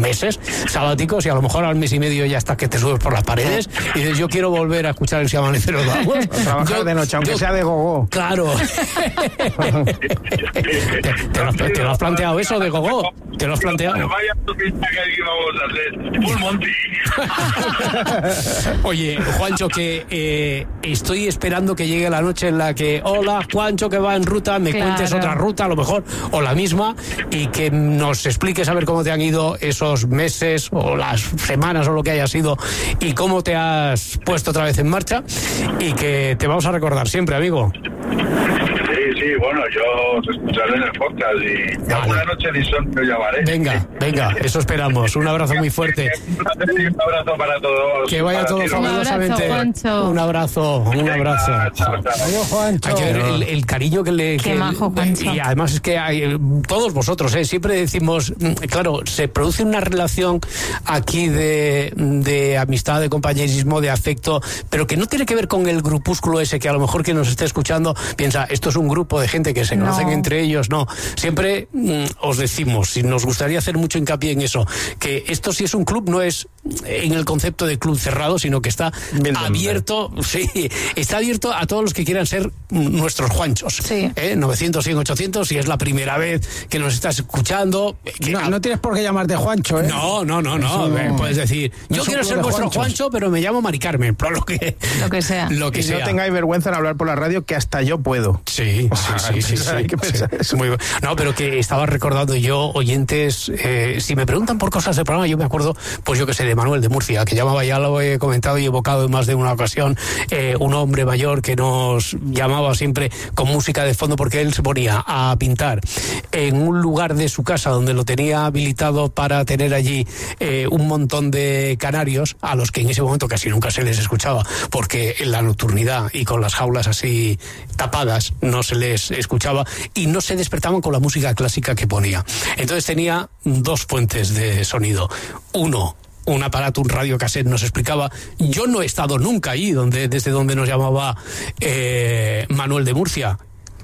meses sabáticos, y a lo mejor al mes y medio ya estás que te subes por las paredes y dices, yo quiero volver a escuchar el Si Amanece Nos Vamos. Trabajar de noche, aunque sea de gogó. Claro. ¿Te lo has planteado eso de gogó? ¿Te lo has planteado? Vaya pista que aquí vamos a hacer. Full Monty. Oye, Juancho, que estoy esperando que llegue la noche en la que, hola, Juancho, que va en ruta, me cuentes otra ruta, a lo mejor, o la misma, y que nos expliques a ver cómo te han ido esos meses, o las semanas, o lo que haya sido, y cómo te has puesto otra vez en marcha, y que te vamos a recordar siempre, amigo. Sí, bueno, yo os escucharé en el podcast y alguna noche de insomnio llamaré. Venga, eso esperamos. Un abrazo muy fuerte. Un abrazo para todos. Que vaya todo fabulosamente. Un abrazo. Adiós, Juancho. Hay que ver el cariño que le... Qué majo, Juancho. Y además es que hay, todos vosotros, siempre decimos, claro, se produce una relación aquí de amistad, de compañerismo, de afecto, pero que no tiene que ver con el grupúsculo ese que a lo mejor quien nos esté escuchando piensa, esto es un grupo de gente que se conocen entre ellos. No, siempre os decimos, y nos gustaría hacer mucho hincapié en eso, que esto sí es un club, no es en el concepto de club cerrado, sino que está abierto, está abierto a todos los que quieran ser nuestros Juanchos. 900, 100, 800, si es la primera vez que nos estás escuchando. No tienes por qué llamarte Juancho, ¿eh? No. Puedes decir, yo quiero ser vuestro Juancho, pero me llamo Mari Carmen, pero lo que sea. No tengáis vergüenza en hablar por la radio, que hasta yo puedo. Sí. Hay que pensar eso. No, pero que estaba recordando yo, oyentes, si me preguntan por cosas de programa, yo me acuerdo, pues yo que sé, de Manuel de Murcia, que llamaba, ya lo he comentado y evocado en más de una ocasión, un hombre mayor que nos llamaba siempre con música de fondo, porque él se ponía a pintar en un lugar de su casa donde lo tenía habilitado para tener allí un montón de canarios, a los que en ese momento casi nunca se les escuchaba, porque en la nocturnidad y con las jaulas así tapadas no se les escuchaba y no se despertaban con la música clásica que ponía. Entonces tenía dos fuentes de sonido. Un aparato, un radiocassette, nos explicaba. Yo no he estado nunca ahí desde donde nos llamaba Manuel de Murcia,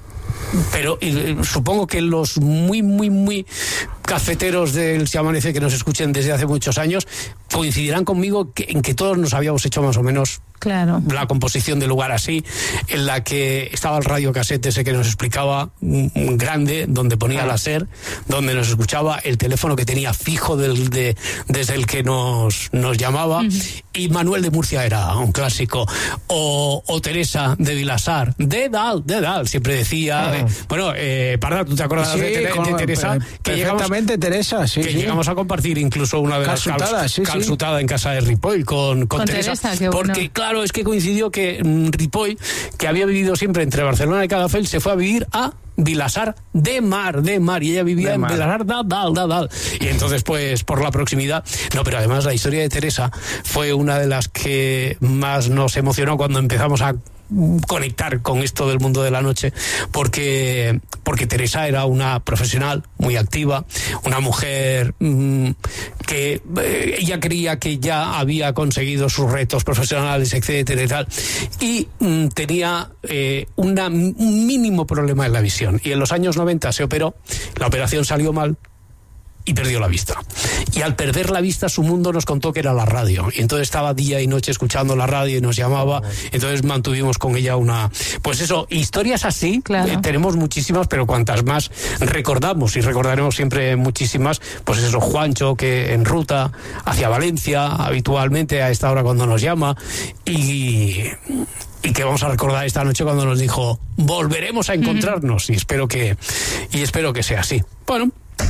pero supongo que los muy cafeteros del Si Amanece que nos escuchen desde hace muchos años coincidirán conmigo en que todos nos habíamos hecho más o menos la composición del lugar así, en la que estaba el radiocassette ese que nos explicaba, grande, donde ponía la SER, donde nos escuchaba, el teléfono que tenía fijo desde el que nos llamaba, y Manuel de Murcia era un clásico, o Teresa de Vilasar, de Dal, siempre decía, Parda, ¿tú te acuerdas de Teresa? Perfectamente, Teresa, sí. Llegamos a compartir incluso una de las calzutada en casa de Ripoll con Teresa, porque claro, es que coincidió que Ripoll, que había vivido siempre entre Barcelona y Cadafel, se fue a vivir a Vilasar de Mar, y ella vivía en Vilasar Dal. Y entonces, pues, por la proximidad. No, pero además la historia de Teresa fue una de las que más nos emocionó cuando empezamos a conectar con esto del mundo de la noche, porque Teresa era una profesional muy activa, una mujer que ella creía que ya había conseguido sus retos profesionales, etcétera y tal, y tenía un mínimo problema en la visión, y en los años 90 se operó, la operación salió mal y perdió la vista. Y al perder la vista, su mundo nos contó que era la radio. Y entonces estaba día y noche escuchando la radio y nos llamaba. Entonces mantuvimos con ella historias así, tenemos muchísimas, pero cuantas más recordamos, y recordaremos siempre muchísimas, pues eso, Juancho, que en ruta hacia Valencia, habitualmente a esta hora cuando nos llama, y que vamos a recordar esta noche cuando nos dijo, volveremos a encontrarnos, y espero que sea así. Bueno,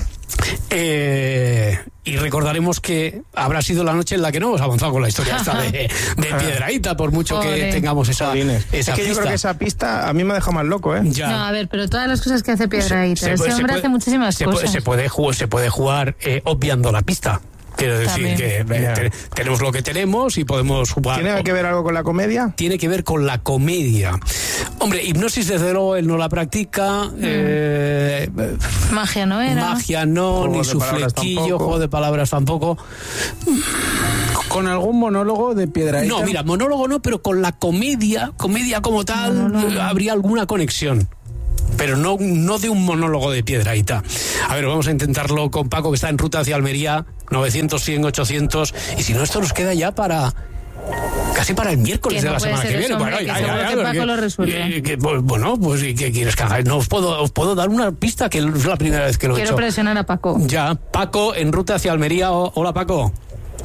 y recordaremos que habrá sido la noche en la que no hemos avanzado con la historia esta de Piedrahita, por mucho que tengamos esa pista. Yo creo que esa pista a mí me ha dejado más loco, ¿eh? No, a ver, pero todas las cosas que hace Piedrahita, ese hombre hace muchísimas cosas. Se puede jugar obviando la pista. Quiero decir que tenemos lo que tenemos y podemos jugar. ¿Tiene que ver algo con la comedia? Tiene que ver con la comedia. Hombre, hipnosis desde luego él no la practica. Magia no era. Magia no, ni su flequillo, juego de palabras tampoco. ¿Con algún monólogo de Piedrahita? No, mira, monólogo no, pero con la comedia como tal, habría alguna conexión. Pero no de un monólogo de Piedrahita. A ver, vamos a intentarlo con Paco, que está en ruta hacia Almería. 900-100-800, y si no, esto nos queda ya casi para el miércoles de la semana que viene. Bueno, Paco lo resuelve. Bueno, pues ¿qué quieres que haga? No os puedo dar una pista, que es la primera vez que lo he hecho. Quiero presionar a Paco. Ya, Paco, en ruta hacia Almería. Hola, Paco.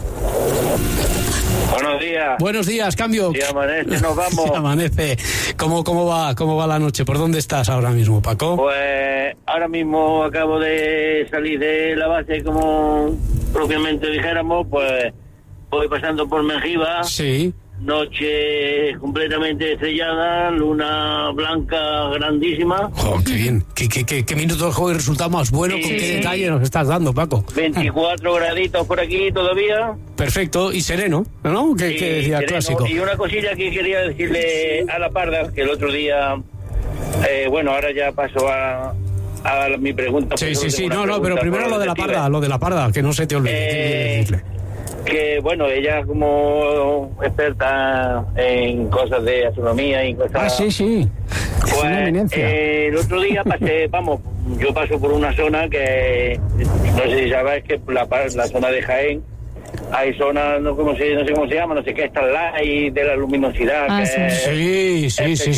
Buenos días. Buenos días, cambio. Si amanece, nos vamos. Si amanece. ¿Cómo va la noche? ¿Por dónde estás ahora mismo, Paco? Pues ahora mismo acabo de salir de la base, como propiamente dijéramos, pues voy pasando por Mengiba. Sí. Noche completamente estrellada, luna blanca grandísima. Oh, qué bien. ¿Qué minuto de juego y resultado más bueno? Sí. ¿Con qué detalle nos estás dando, Paco? 24 graditos por aquí todavía. Perfecto, y sereno, ¿no? ¿Qué decía el clásico? Y una cosilla que quería decirle a la Parda, que el otro día, bueno, ahora ya paso a mi pregunta. Sí, no, pero primero lo de la Parda, que no se te olvide. Que bueno, ella como experta en cosas de astronomía y cosas... Sí. Pues, el otro día yo paso por una zona que, no sé si sabéis, que la zona de Jaén, hay zonas, no sé cómo se llama, no sé qué, Starlight, de la luminosidad. Sí.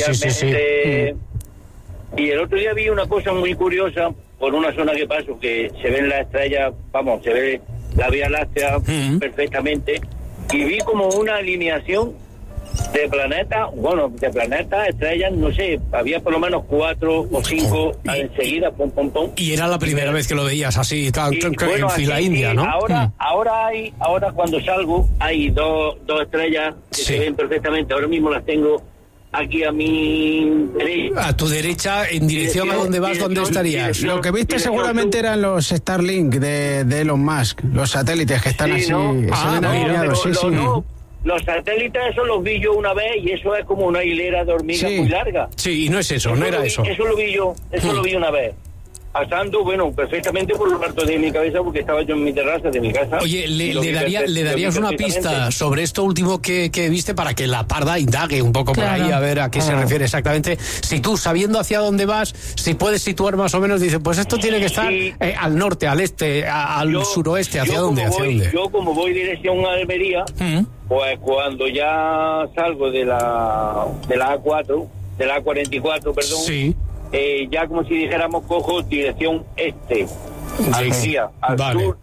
Y el otro día vi una cosa muy curiosa por una zona que paso, que se ven las estrellas, se ve la Vía Láctea perfectamente, y vi como una alineación de planetas, estrellas, no sé, había por lo menos 4 o 5 enseguida, pum. Y era la primera vez que lo veías así, en fila india, ¿no? Ahora cuando salgo hay dos estrellas que se ven perfectamente, ahora mismo las tengo aquí a mi derecha. A tu derecha, en dirección a donde vas, ¿dónde estarías? Lo que viste seguramente eran los Starlink de Elon Musk, los satélites que están así, se ven alineados, Los satélites, esos los vi yo una vez, y eso es como una hilera de hormigas muy larga. Sí, y no es eso, no era eso. Eso lo vi yo, lo vi una vez. Pasando, perfectamente por lo alto de mi cabeza, porque estaba yo en mi terraza de mi casa. Oye, ¿le darías una pista sobre esto último que viste, para que la Parda indague un poco por ahí, a ver a qué se refiere exactamente? Si tú, sabiendo hacia dónde vas, si puedes situar más o menos, dices, pues esto tiene que estar al norte, al este, al suroeste, ¿hacia dónde? Yo, como voy dirección a Almería, pues cuando ya salgo de la A4, de la A44, perdón. Sí. Ya como si dijéramos, cojo dirección este, Almería, al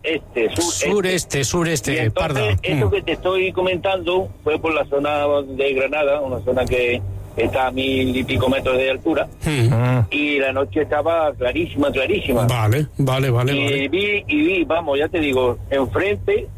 sureste, y entonces, Parda. Eso que te estoy comentando fue por la zona de Granada, una zona que está a 1000 y pico metros de altura, y la noche estaba clarísima. Vale. Y vi, ya te digo, enfrente,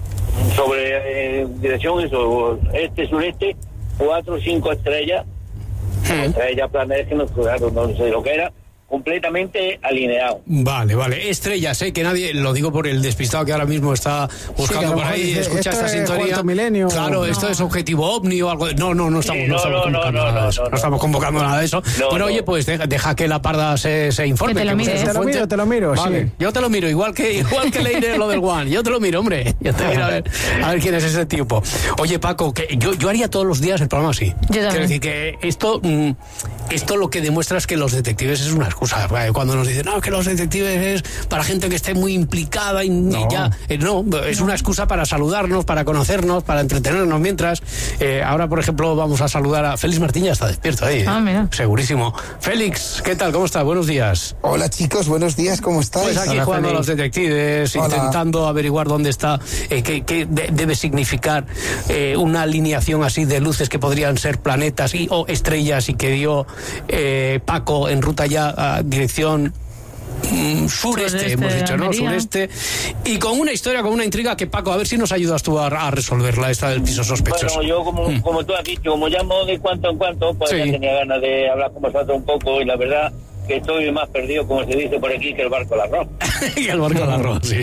sobre dirección eso, sureste, 4 o 5 estrellas. Estrella, planetas que no sé lo que era, completamente alineado. Vale. Estrellas, que nadie, lo digo por el despistado que ahora mismo está buscando por ahí, escucha esta sintonía. Milenio, claro, esto es objetivo ovni o algo. No estamos convocando nada de eso. Oye, pues deja que la Parda se informe. Te lo miro. Vale. Sí. Yo te lo miro, igual que leeré lo del One. Yo te lo miro, hombre. Yo te miro a ver quién es ese tipo. Oye, Paco, que yo haría todos los días el programa así. Quiero decir que esto lo que demuestra es que los detectives es una excusa. Cuando nos dicen, que los detectives es para gente que esté muy implicada y ya. Es una excusa para saludarnos, para conocernos, para entretenernos mientras. Ahora, por ejemplo, vamos a saludar a Félix Martín, ya está despierto ahí. Mira. Segurísimo. Félix, ¿qué tal? ¿Cómo estás? Buenos días. Hola, chicos, buenos días, ¿cómo estáis? Pues aquí jugando a los detectives, intentando averiguar dónde está, qué debe significar una alineación así de luces que podrían ser planetas o estrellas, y que dio Paco en ruta ya a dirección sureste, hemos dicho, ¿no? Sureste. Y con una historia, con una intriga que, Paco, a ver si nos ayudas tú a resolverla, esta del piso sospechoso. Bueno, yo como tú has dicho, como llamo de cuanto en cuanto, pues ya tenía ganas de hablar con vosotros un poco, y la verdad que estoy más perdido, como se dice por aquí, que el barco del arroz. Que el barco del arroz, sí.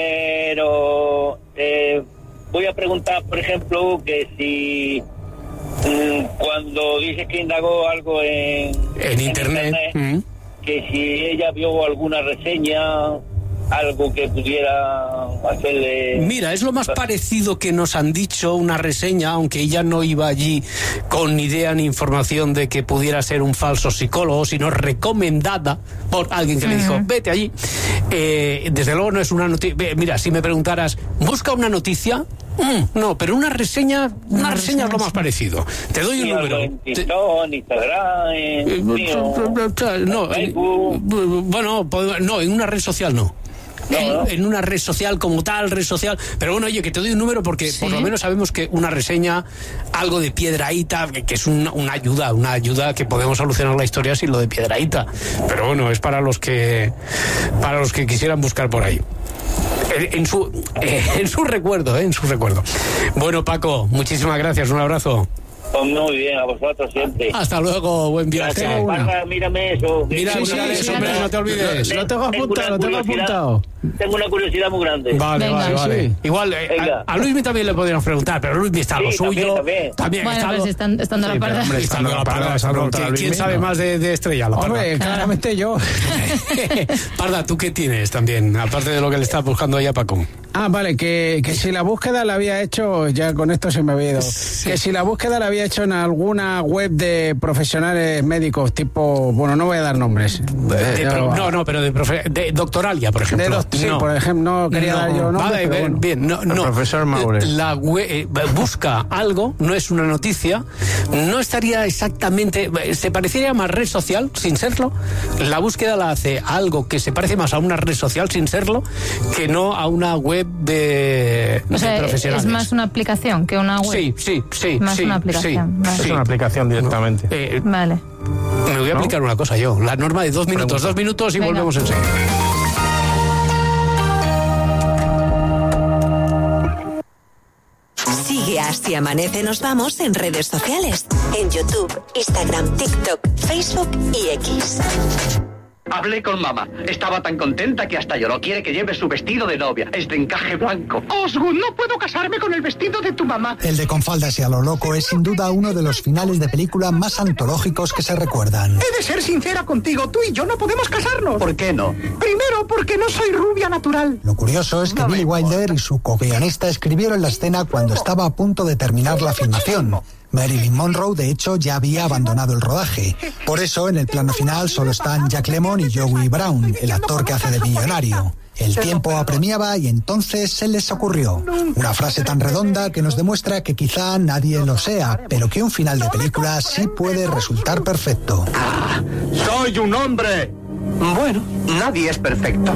Pero voy a preguntar, por ejemplo, que si cuando dices que indagó algo en internet, que si ella vio alguna reseña algo que pudiera hacerle... Mira, es lo más parecido que nos han dicho, una reseña, aunque ella no iba allí con ni idea ni información de que pudiera ser un falso psicólogo, sino recomendada por alguien que le dijo, vete allí. Desde luego no es una noticia... Mira, si me preguntaras, ¿busca una noticia? No, pero una reseña es lo más parecido. Te doy un número. En Instagram, en una red social no. En una red social como tal, red social, pero bueno, oye, que te doy un número porque por lo menos sabemos que una reseña, algo de Piedrahíta, que es una ayuda que podemos solucionar la historia sin lo de Piedrahíta, pero bueno, es para los que quisieran buscar por ahí. En su recuerdo. Bueno, Paco, muchísimas gracias, un abrazo. Pues muy bien, a vosotros siempre. Hasta luego, buen viaje. Gracias, mírame eso. Mira, eso, hombre, no te olvides. Lo tengo apuntado. Tengo una curiosidad muy grande. Vale. Sí. Igual, a Luismi también le podríamos preguntar, pero Luismi está a lo suyo. También. Bueno, pues estando a la parda. Estando a la parda. ¿Quién sabe más de Estrella? La Parda. Hombre, claramente yo. Parda, ¿tú qué tienes también? Aparte de lo que le estás buscando ahí a Paco. Vale, que si la búsqueda la había hecho, ya con esto se me había ido, que si la búsqueda la había hecho en alguna web de profesionales médicos, tipo, bueno, no voy a dar nombres. Pero de Doctoralia, por ejemplo. Sí, por ejemplo, no quería dar yo nombres. Vale, pero bueno. bien, no. Profesor Maure. La web, busca algo, no es una noticia, no estaría exactamente, se parecería más red social, sin serlo. La búsqueda la hace algo que se parece más a una red social, sin serlo, que no a una web de profesionales. Es más una aplicación que una web. Sí. Más una aplicación. Vale. Es una aplicación directamente. Vale. Me voy a aplicar una cosa yo. La norma de 2 minutos. 2 minutos y Venga. volvemos enseguida. Sigue a Así Amanece Nos Vamos en redes sociales. En YouTube, Instagram, TikTok, Facebook y X. Hablé con mamá. Estaba tan contenta que hasta lloró. Quiere que lleve su vestido de novia. Es de encaje blanco. Osgood, no puedo casarme con el vestido de tu mamá. El de Con faldas y a lo loco es sin duda uno de los finales de película más antológicos que se recuerdan. He de ser sincera contigo. Tú y yo no podemos casarnos. ¿Por qué no? Primero, porque no soy rubia natural. Lo curioso es que Billy Wilder y su co-guionista escribieron la escena cuando estaba a punto de terminar la filmación. Marilyn Monroe, de hecho, ya había abandonado el rodaje. Por eso, en el plano final solo están Jack Lemmon y Joey Brown, el actor que hace de millonario. El tiempo apremiaba y entonces se les ocurrió una frase tan redonda que nos demuestra que quizá nadie lo sea, pero que un final de película sí puede resultar perfecto. ¡Soy un hombre! Bueno, nadie es perfecto.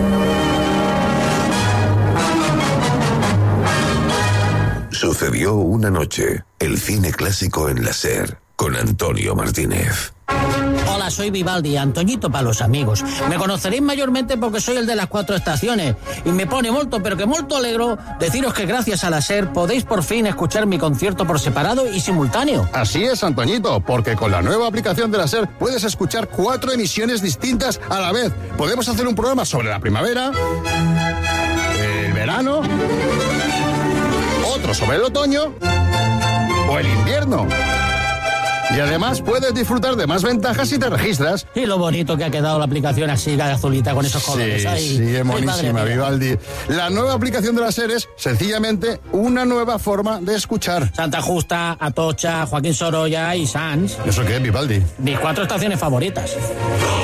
Sucedió una noche, el cine clásico en la SER, con Antonio Martínez. Hola, soy Vivaldi, Antoñito para los amigos. Me conoceréis mayormente porque soy el de las 4 estaciones. Y me pone molto, pero que molto alegro deciros que gracias a la SER podéis por fin escuchar mi concierto por separado y simultáneo. Así es, Antoñito, porque con la nueva aplicación de la SER puedes escuchar 4 emisiones distintas a la vez. Podemos hacer un programa sobre la primavera, el verano, otro sobre el otoño o el invierno. Y además puedes disfrutar de más ventajas si te registras. Y lo bonito que ha quedado la aplicación así, azulita, con esos colores. Sí, es monísima, Vivaldi. La nueva aplicación de la SER es sencillamente una nueva forma de escuchar. Santa Justa, Atocha, Joaquín Sorolla y Sanz. ¿Eso qué es, Vivaldi? Mis 4 estaciones favoritas.